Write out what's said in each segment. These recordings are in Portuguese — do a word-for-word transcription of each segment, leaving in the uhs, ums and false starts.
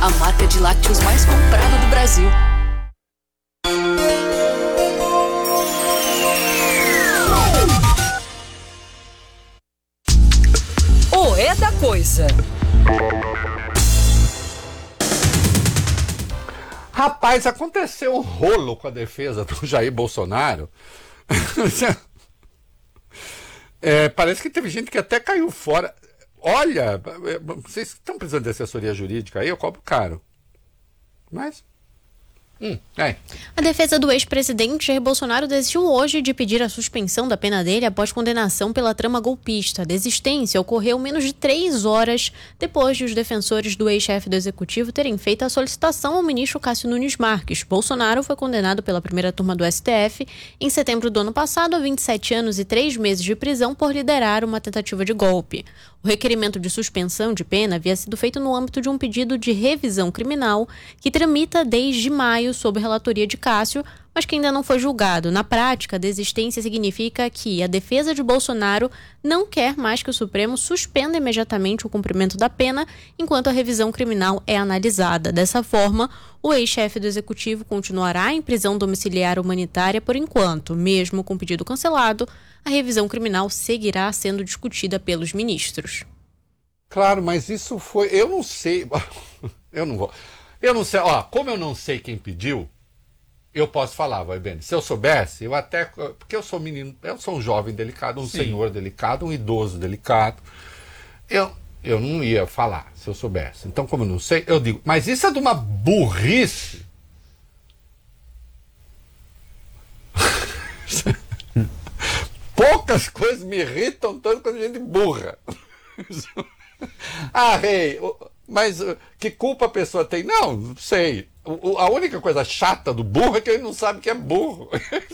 a marca de lácteos mais comprada do Brasil. O É da Coisa. Rapaz, aconteceu um rolo com a defesa do Jair Bolsonaro. É, parece que teve gente que até caiu fora. Olha, vocês estão precisando de assessoria jurídica aí, eu cobro caro. Mas... Hum, é. A defesa do ex-presidente Jair Bolsonaro desistiu hoje de pedir a suspensão da pena dele após condenação pela trama golpista. A desistência ocorreu menos de três horas depois de os defensores do ex-chefe do executivo terem feito a solicitação ao ministro Cássio Nunes Marques. Bolsonaro foi condenado pela primeira turma do S T F em setembro do ano passado a vinte e sete anos e três meses de prisão por liderar uma tentativa de golpe. O requerimento de suspensão de pena havia sido feito no âmbito de um pedido de revisão criminal que tramita desde maio sob relatoria de Cássio, mas que ainda não foi julgado. Na prática, a desistência significa que a defesa de Bolsonaro não quer mais que o Supremo suspenda imediatamente o cumprimento da pena enquanto a revisão criminal é analisada. Dessa forma, o ex-chefe do executivo continuará em prisão domiciliar humanitária por enquanto. Mesmo com o pedido cancelado, a revisão criminal seguirá sendo discutida pelos ministros. Claro, mas isso foi... Eu não sei... Eu não vou... Eu não sei... Ó, como eu não sei quem pediu, eu posso falar, vai bem. Se eu soubesse, eu até... Porque eu sou menino... Eu sou um jovem delicado, um Sim. senhor delicado, um idoso delicado. Eu, eu não ia falar, se eu soubesse. Então, como eu não sei, eu digo... Mas isso é de uma burrice... Poucas coisas me irritam tanto quando a gente burra. Ah, rei, mas que culpa a pessoa tem? Não, não sei. O, a única coisa chata do burro é que ele não sabe que é burro.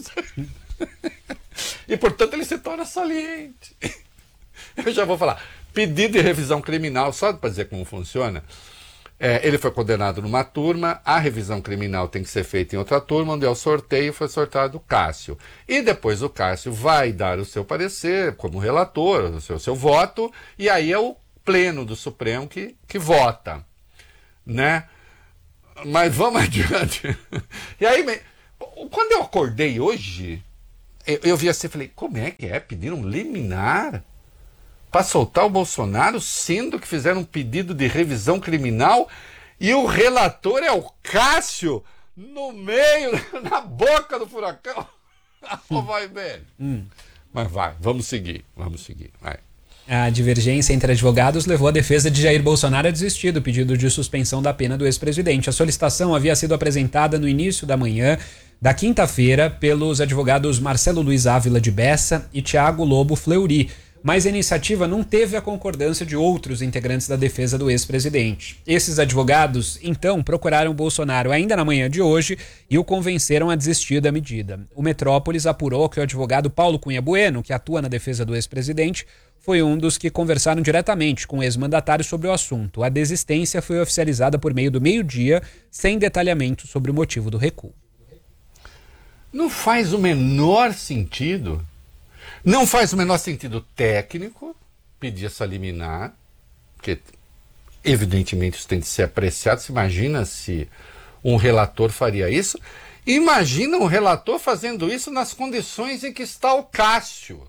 E, portanto, ele se torna saliente. Eu já vou falar. Pedido de revisão criminal, só para dizer como funciona. É, ele foi condenado numa turma, a revisão criminal tem que ser feita em outra turma, onde é o sorteio, foi sorteado o Cássio. E depois o Cássio vai dar o seu parecer, como relator, o seu, seu voto, e aí é o pleno do Supremo que, que vota, né? Mas vamos adiante. E aí, quando eu acordei hoje, eu, eu vi assim e falei, como é que é? Pediram um liminar para soltar o Bolsonaro, sendo que fizeram um pedido de revisão criminal e o relator é o Cássio no meio, na boca do furacão. Oh, vai bem. Hum. Mas vai, vamos seguir, vamos seguir, vai. A divergência entre advogados levou a defesa de Jair Bolsonaro a desistir do pedido de suspensão da pena do ex-presidente. A solicitação havia sido apresentada no início da manhã da quinta-feira pelos advogados Marcelo Luiz Ávila de Bessa e Tiago Lobo Fleury, mas a iniciativa não teve a concordância de outros integrantes da defesa do ex-presidente. Esses advogados, então, procuraram Bolsonaro ainda na manhã de hoje e o convenceram a desistir da medida. O Metrópolis apurou que o advogado Paulo Cunha Bueno, que atua na defesa do ex-presidente, foi um dos que conversaram diretamente com o ex-mandatário sobre o assunto. A desistência foi oficializada por meio do meio-dia, sem detalhamento sobre o motivo do recuo. Não faz o menor sentido... Não faz o menor sentido técnico pedir essa liminar, porque evidentemente isso tem de ser apreciado. Você imagina se um relator faria isso? Imagina um relator fazendo isso nas condições em que está o Cássio.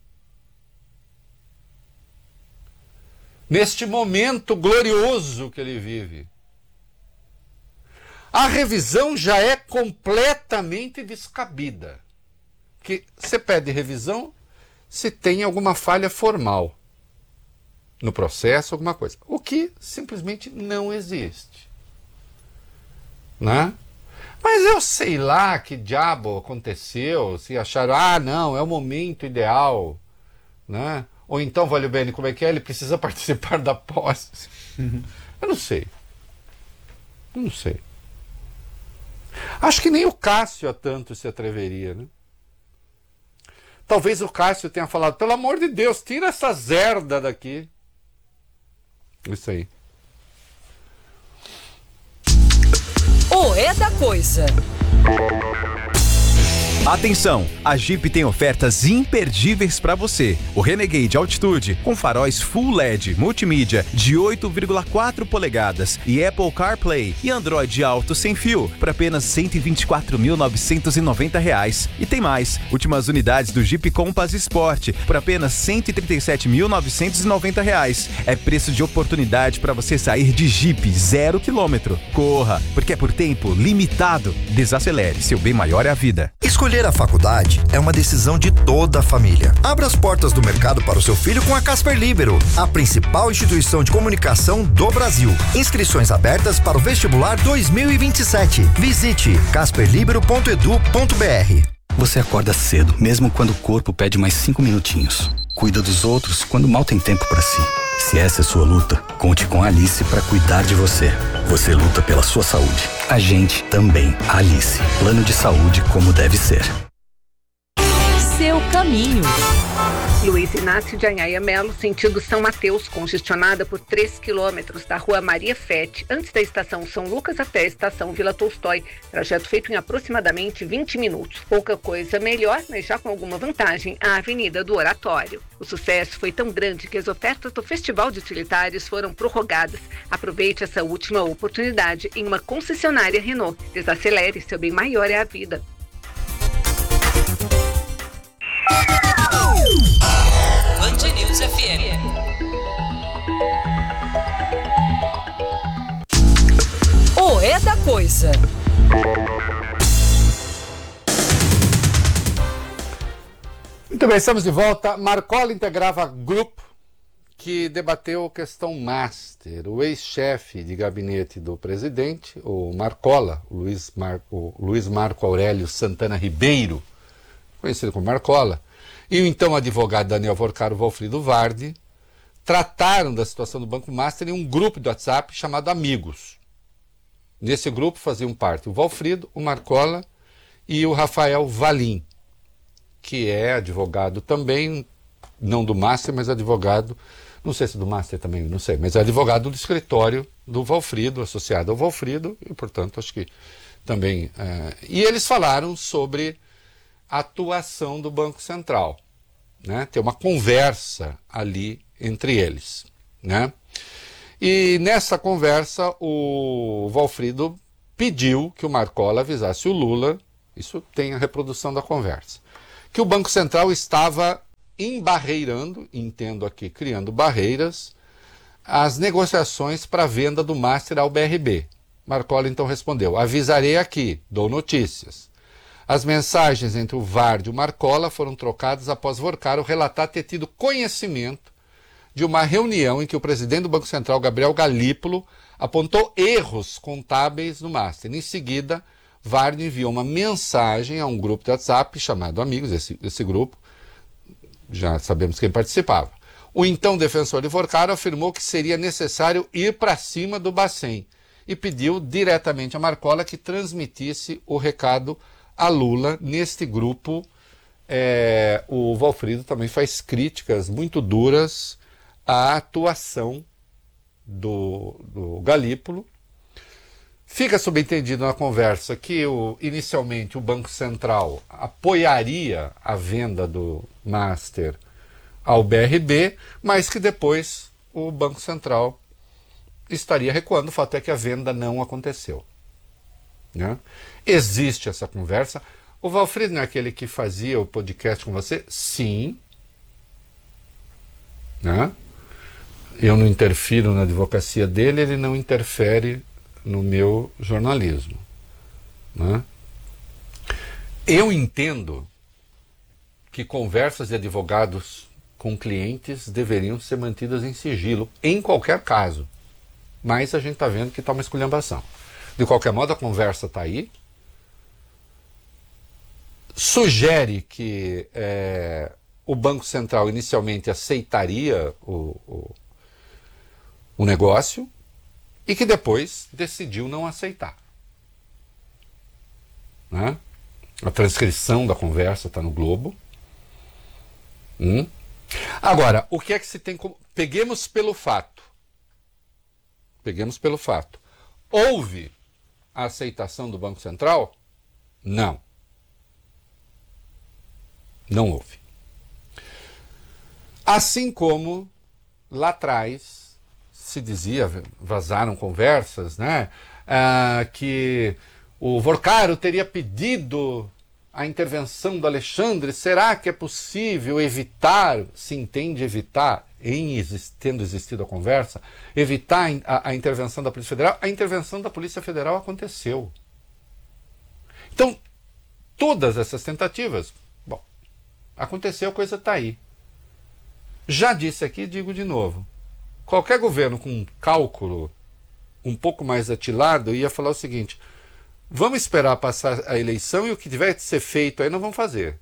Neste momento glorioso que ele vive. A revisão já é completamente descabida. Que você pede revisão se tem alguma falha formal no processo, alguma coisa. O que simplesmente não existe. Né? Mas eu sei lá que diabo aconteceu, se acharam, ah, não, é o momento ideal. Né? Ou então, Valeu Bene, como é que é? Ele precisa participar da posse. Uhum. Eu não sei. Eu não sei. Acho que nem o Cássio a tanto se atreveria, né? Talvez o Cássio tenha falado, pelo amor de Deus, tira essa zerda daqui. Isso aí. O É da Coisa. Atenção, a Jeep tem ofertas imperdíveis para você. O Renegade Altitude com faróis Full L E D multimídia de oito vírgula quatro polegadas e Apple CarPlay e Android Auto sem fio por apenas cento e vinte e quatro mil novecentos e noventa reais. E tem mais, últimas unidades do Jeep Compass Sport por apenas cento e trinta e sete mil novecentos e noventa reais. É preço de oportunidade para você sair de Jeep zero quilômetro. Corra, porque é por tempo limitado. Desacelere, seu bem maior é a vida. Escolher a faculdade é uma decisão de toda a família. Abra as portas do mercado para o seu filho com a Casper Libero, a principal instituição de comunicação do Brasil. Inscrições abertas para o vestibular dois mil e vinte e sete. Visite casper libero ponto edu ponto br. Você acorda cedo, mesmo quando o corpo pede mais cinco minutinhos. Cuida dos outros quando mal tem tempo para si. Se essa é sua luta, conte com a Alice para cuidar de você. Você luta pela sua saúde. A gente também. Alice. Plano de saúde como deve ser. Seu caminho. Luiz Inácio de Anhaia Melo, sentido São Mateus, congestionada por três quilômetros da rua Maria Fete, antes da estação São Lucas até a estação Vila Tolstói. Trajeto feito em aproximadamente vinte minutos. Pouca coisa melhor, mas já com alguma vantagem, a Avenida do Oratório. O sucesso foi tão grande que as ofertas do Festival de Utilitários foram prorrogadas. Aproveite essa última oportunidade em uma concessionária Renault. Desacelere, seu bem maior é a vida. Band News F M. O É da Coisa. Muito bem, estamos de volta. Marcola integrava grupo que debateu a questão Master. O ex-chefe de gabinete do presidente, o Marcola, o Luiz, Marco, Luiz Marco Aurélio Santana Ribeiro, conhecido como Marcola, e o então advogado Daniel Vorcaro Valfrido Vardi, trataram da situação do Banco Master em um grupo de WhatsApp chamado Amigos. Nesse grupo faziam parte o Valfrido, o Marcola e o Rafael Valim, que é advogado também, não do Master, mas advogado, não sei se do Master também, não sei, mas é advogado do escritório do Valfrido, associado ao Valfrido, e portanto acho que também... É... E eles falaram sobre a atuação do Banco Central, né? Tem uma conversa ali entre eles, né? E nessa conversa o Valfrido pediu que o Marcola avisasse o Lula, isso tem a reprodução da conversa, que o Banco Central estava embarreirando, entendo aqui, criando barreiras, as negociações para a venda do Master ao B R B. Marcola então respondeu: avisarei aqui, dou notícias. As mensagens entre o Vardi e o Marcola foram trocadas após Vorcaro relatar ter tido conhecimento de uma reunião em que o presidente do Banco Central, Gabriel Galípolo, apontou erros contábeis no Master. Em seguida, Vardi enviou uma mensagem a um grupo de WhatsApp chamado Amigos, esse, esse grupo, já sabemos quem participava. O então defensor de Vorcaro afirmou que seria necessário ir para cima do Bacen e pediu diretamente a Marcola que transmitisse o recado a Lula. Neste grupo. É, o Valfrido também faz críticas muito duras à atuação do, do Galípolo. Fica subentendido na conversa que o, inicialmente o Banco Central apoiaria a venda do Master ao B R B, mas que depois o Banco Central estaria recuando. O fato é que a venda não aconteceu, né? Existe essa conversa. O Valfrido não é aquele que fazia o podcast com você? Sim. Né? Eu não interfiro na advocacia dele, ele não interfere no meu jornalismo. Né? Eu entendo que conversas de advogados com clientes deveriam ser mantidas em sigilo, em qualquer caso. Mas a gente está vendo que está uma esculhambação. De qualquer modo, a conversa está aí. Sugere que é, o Banco Central inicialmente aceitaria o, o, o negócio e que depois decidiu não aceitar. Né? A transcrição da conversa está no Globo. Hum? Agora, o que é que se tem como... Peguemos pelo fato. Peguemos pelo fato. Houve a aceitação do Banco Central? Não. Não houve. Assim como lá atrás se dizia, vazaram conversas, né, ah, que o Vorcaro teria pedido a intervenção do Alexandre. Será que é possível evitar, se entende evitar, em exist, tendo existido a conversa, evitar a, a intervenção da Polícia Federal? A intervenção da Polícia Federal aconteceu. Então, todas essas tentativas, bom, aconteceu, a coisa está aí. Já disse aqui, digo de novo, qualquer governo com um cálculo um pouco mais atilado ia falar o seguinte: vamos esperar passar a eleição e o que tiver de ser feito aí nós vamos fazer.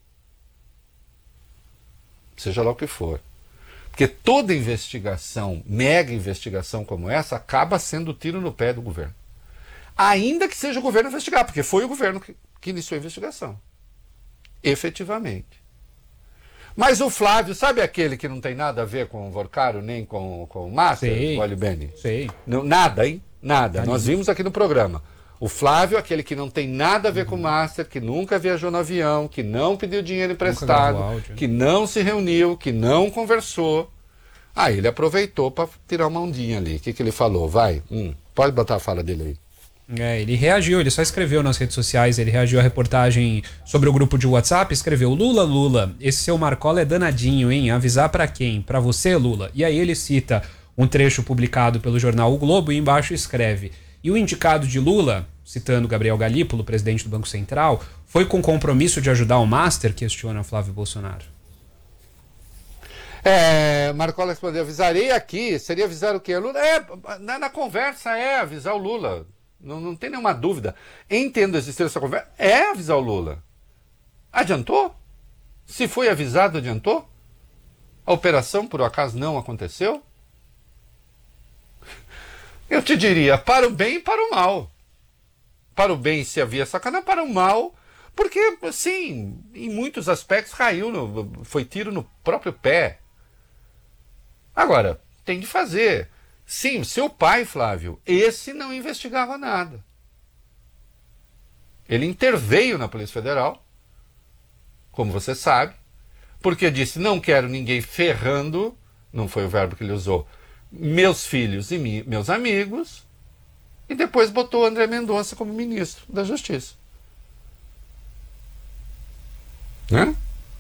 Seja lá o que for. Porque toda investigação, mega investigação como essa, acaba sendo tiro no pé do governo. Ainda que seja o governo investigar, porque foi o governo que, que iniciou a investigação. Efetivamente. Mas o Flávio, sabe aquele que não tem nada a ver com o Vorcaro, nem com, com o Master, o Olho Beni? Sei. Não, nada, hein? Nada. Nada. Nós vimos aqui no programa. O Flávio, aquele que não tem nada a ver uhum. com o Master, que nunca viajou no avião, que não pediu dinheiro emprestado, que não se reuniu, que não conversou. Aí ele aproveitou para tirar uma ondinha ali. O que, que ele falou? Vai, hum, pode botar a fala dele aí. É, ele reagiu, ele só escreveu nas redes sociais, ele reagiu à reportagem sobre o grupo de WhatsApp, escreveu: Lula, Lula, esse seu Marcola é danadinho, hein? Avisar pra quem? Pra você, Lula? E aí ele cita um trecho publicado pelo jornal O Globo e embaixo escreve: e o indicado de Lula, citando Gabriel Galípolo, presidente do Banco Central, foi com compromisso de ajudar o Master, questiona Flávio Bolsonaro. É, Marcola respondeu: avisarei aqui, seria avisar o quê? Lula? É, na, na conversa é avisar o Lula. Não, não tem nenhuma dúvida. Entendo existir essa conversa. É avisar o Lula. Adiantou? Se foi avisado, adiantou? A operação, por acaso, não aconteceu? Eu te diria, para o bem e para o mal. Para o bem, se havia sacanagem, para o mal, porque, sim, em muitos aspectos caiu, no, foi tiro no próprio pé. Agora, tem de fazer. Sim, seu pai, Flávio, esse não investigava nada. Ele interveio na Polícia Federal, como você sabe, porque disse: não quero ninguém ferrando, não foi o verbo que ele usou, meus filhos e mi, meus amigos, e depois botou André Mendonça como ministro da Justiça. Né?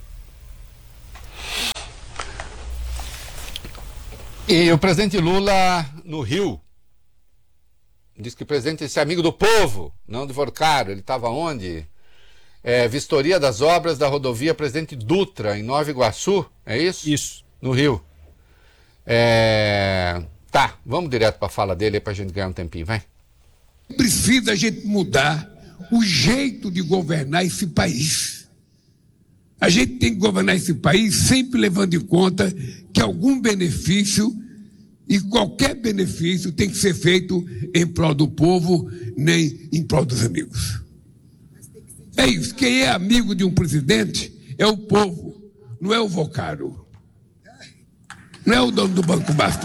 E o presidente Lula, no Rio, diz que o presidente é amigo do povo, não do Vorcaro. Ele estava onde? É, vistoria das obras da rodovia Presidente Dutra, em Nova Iguaçu, é isso? Isso. No Rio. É... Tá, vamos direto para a fala dele aí para a gente ganhar um tempinho, vai. Precisa a gente mudar o jeito de governar esse país. A gente tem que governar esse país sempre levando em conta que algum benefício, e qualquer benefício, tem que ser feito em prol do povo, nem em prol dos amigos. É isso. Quem é amigo de um presidente é o povo, não é o Vorcaro. Não é o dono do Banco Master.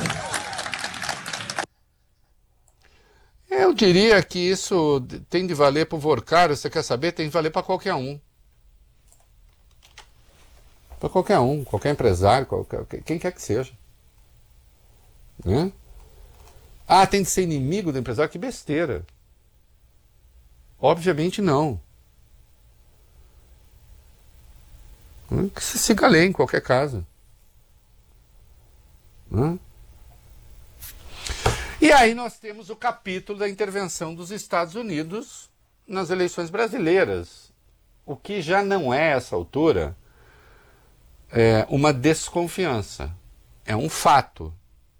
Eu diria que isso tem de valer para o Vorcaro. Você quer saber? Tem de valer para qualquer um. Para qualquer um, qualquer empresário, qualquer, quem quer que seja. Né? Ah, tem de ser inimigo do empresário? Que besteira. Obviamente não. Que se siga a lei em qualquer caso. Né? E aí nós temos o capítulo da intervenção dos Estados Unidos nas eleições brasileiras. O que já não é, a essa altura, é uma desconfiança. É um fato.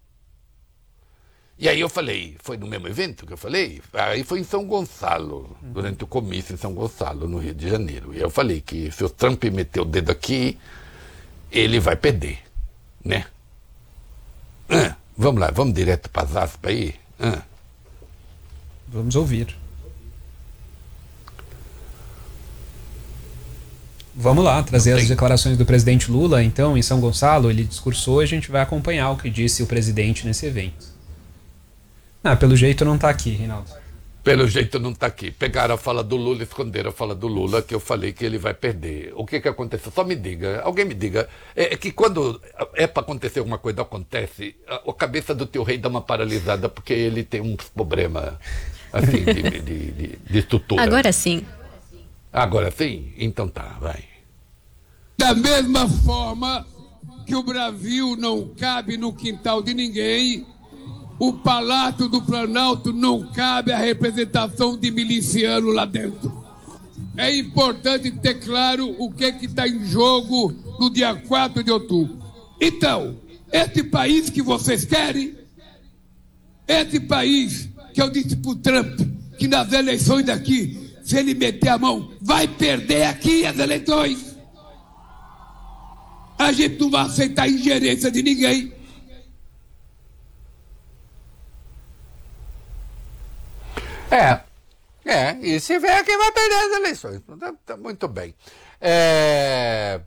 E aí eu falei, foi no mesmo evento que eu falei? Aí foi em São Gonçalo, durante o comício em São Gonçalo, no Rio de Janeiro. E eu falei que se o Trump meter o dedo aqui, ele vai perder, né? Ah, vamos lá, vamos direto para as aspas aí? Ah. Vamos ouvir. Vamos lá, trazer as declarações do presidente Lula, então, em São Gonçalo. Ele discursou e a gente vai acompanhar o que disse o presidente nesse evento. Ah, pelo jeito não está aqui, Reinaldo. Pelo jeito não está aqui. Pegaram a fala do Lula, esconderam a fala do Lula, que eu falei que ele vai perder. O que que aconteceu? Só me diga, alguém me diga. É, é que quando é para acontecer alguma coisa, acontece, a, a cabeça do teu rei dá uma paralisada, porque ele tem um problema, assim, de, de, de, de, de estrutura. Agora sim. Agora sim? Então tá, vai. Da mesma forma que o Brasil não cabe no quintal de ninguém, o Palácio do Planalto não cabe a representação de miliciano lá dentro. É importante ter claro o que está em jogo no dia quatro de outubro. Então, esse país que vocês querem, esse país que eu disse para o Trump, que nas eleições daqui, se ele meter a mão, vai perder aqui as eleições. A gente não vai aceitar a ingerência de ninguém. É, é, e se vier quem vai perder as eleições. Tá, tá muito bem. É...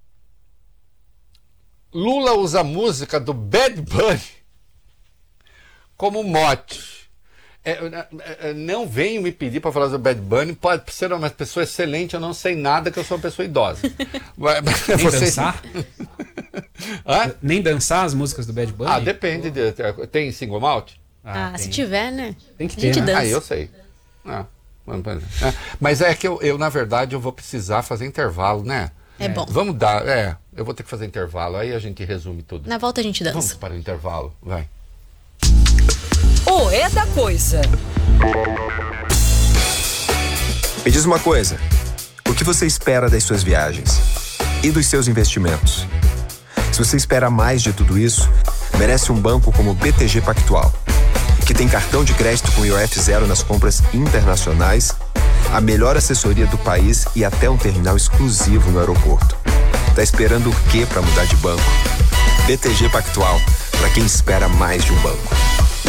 Lula usa a música do Bad Bunny como mote. É, é, não venham me pedir para falar do Bad Bunny, pode ser uma pessoa excelente, eu não sei nada, que eu sou uma pessoa idosa. Nem Você... dançar? Nem dançar as músicas do Bad Bunny? Ah, depende. De, tem single malt? Ah, ah se tiver, né? Tem que ter, né? Ah, eu sei. Ah, mas é que eu, eu, na verdade, eu vou precisar fazer intervalo, né? É bom. Vamos dar, é, eu vou ter que fazer intervalo, aí a gente resume tudo. Na volta a gente dança. Vamos para o intervalo, vai. O É da Coisa. Me diz uma coisa, o que você espera das suas viagens e dos seus investimentos? Se você espera mais de tudo isso, merece um banco como o B T G Pactual, que tem cartão de crédito com I O F zero nas compras internacionais, a melhor assessoria do país e até um terminal exclusivo no aeroporto. Tá esperando o quê para mudar de banco? B T G Pactual, para quem espera mais de um banco.